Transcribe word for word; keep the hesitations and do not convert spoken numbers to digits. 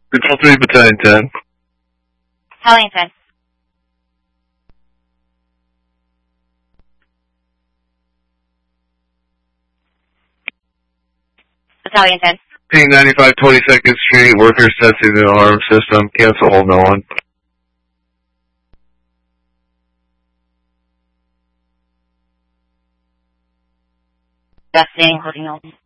Control three, Battalion ten. Battalion ten. Battalion ten. Ping ninety-five twenty-second Street, workers testing the alarm system. Cancel, hold no one. Testing, holding no one.